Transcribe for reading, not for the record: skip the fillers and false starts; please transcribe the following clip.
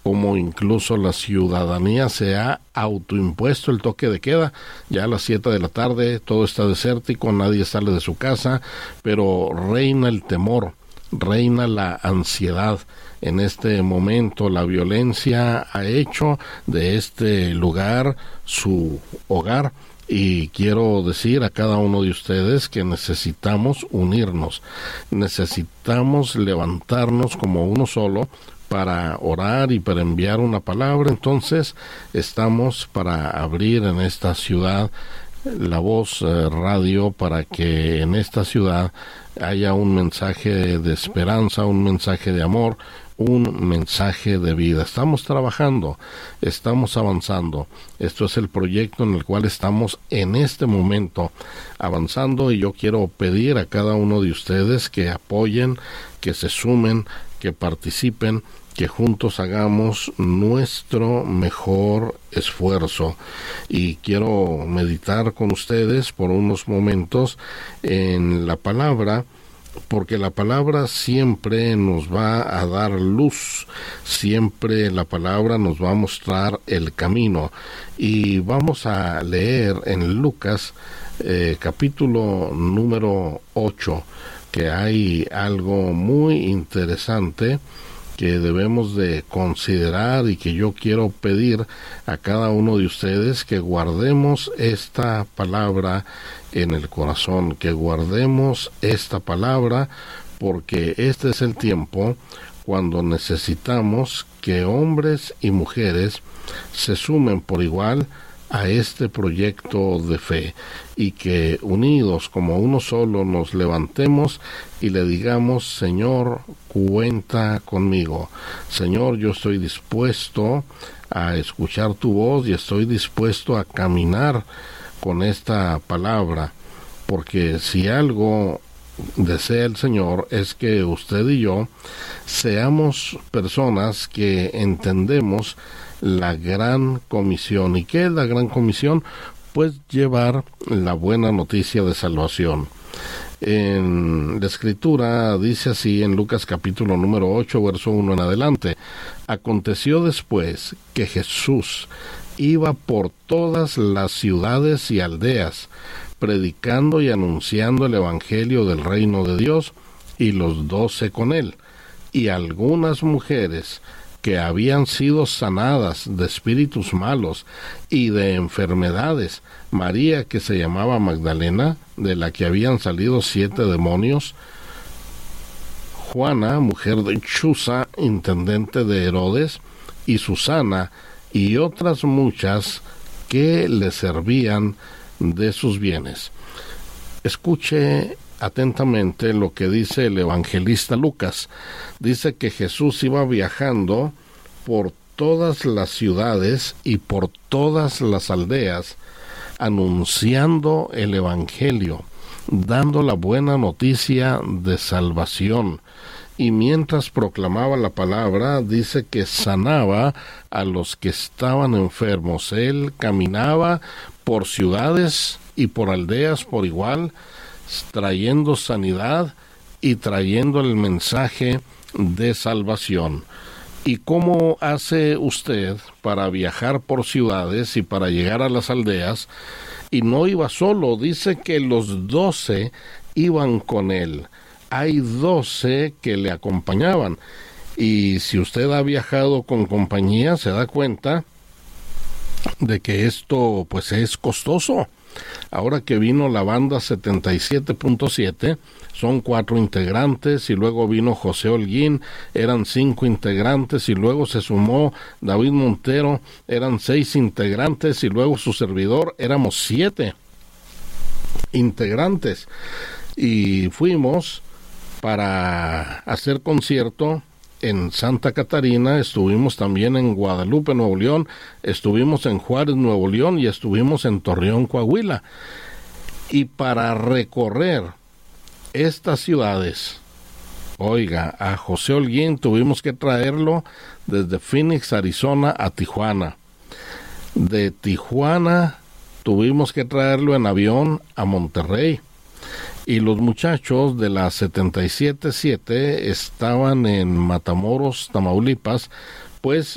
como incluso la ciudadanía se ha autoimpuesto el toque de queda. Ya a las 7 de la tarde todo está desértico, nadie sale de su casa, pero reina el temor, reina la ansiedad. En este momento la violencia ha hecho de este lugar su hogar. Y quiero decir a cada uno de ustedes que necesitamos unirnos, necesitamos levantarnos como uno solo para orar y para enviar una palabra. Entonces estamos para abrir en esta ciudad La Voz Radio, para que en esta ciudad haya un mensaje de esperanza, un mensaje de amor, un mensaje de vida. Estamos trabajando, estamos avanzando. Esto es el proyecto en el cual estamos en este momento avanzando, y yo quiero pedir a cada uno de ustedes que apoyen, que se sumen, que participen, que juntos hagamos nuestro mejor esfuerzo. Y quiero meditar con ustedes por unos momentos en la palabra, porque la palabra siempre nos va a dar luz, siempre la palabra nos va a mostrar el camino. Y vamos a leer en Lucas capítulo número 8, que hay algo muy interesante que debemos de considerar, y que yo quiero pedir a cada uno de ustedes que guardemos esta palabra en el corazón, que guardemos esta palabra, porque este es el tiempo cuando necesitamos que hombres y mujeres se sumen por igual a este proyecto de fe, y que unidos como uno solo nos levantemos y le digamos: Señor, cuenta conmigo. Señor, yo estoy dispuesto a escuchar tu voz y estoy dispuesto a caminar con esta palabra, porque si algo desea el Señor es que usted y yo seamos personas que entendemos la gran comisión. ¿Y qué es la gran comisión? Pues llevar la buena noticia de salvación. En la Escritura dice así en Lucas capítulo número 8, verso 1 en adelante: aconteció después que Jesús iba por todas las ciudades y aldeas, predicando y anunciando el evangelio del reino de Dios, y los 12 con él, y algunas mujeres que habían sido sanadas de espíritus malos y de enfermedades: María, que se llamaba Magdalena, de la que habían salido 7 demonios; Juana, mujer de Chuza, intendente de Herodes; y Susana, y otras muchas que le servían de sus bienes. Escuche atentamente lo que dice el evangelista Lucas. Dice que Jesús iba viajando por todas las ciudades y por todas las aldeas, anunciando el evangelio, dando la buena noticia de salvación. Y mientras proclamaba la palabra, dice que sanaba a los que estaban enfermos. Él caminaba por ciudades y por aldeas por igual, trayendo sanidad y trayendo el mensaje de salvación. ¿Y cómo hace usted para viajar por ciudades y para llegar a las aldeas? Y no iba solo, dice que los 12 iban con él. Hay 12 que le acompañaban. Y si usted ha viajado con compañía, se da cuenta de que esto pues es costoso. Ahora que vino la banda 77.7, son 4 integrantes, y luego vino José Holguín, eran 5 integrantes, y luego se sumó David Montero, eran 6 integrantes, y luego su servidor, éramos 7 integrantes. Y fuimos para hacer concierto en Santa Catarina, estuvimos también en Guadalupe, Nuevo León, estuvimos en Juárez, Nuevo León, y estuvimos en Torreón, Coahuila. Y para recorrer estas ciudades, oiga, a José Holguín tuvimos que traerlo desde Phoenix, Arizona, a Tijuana. De Tijuana tuvimos que traerlo en avión a Monterrey. Y los muchachos de la 77.7 estaban en Matamoros, Tamaulipas, pues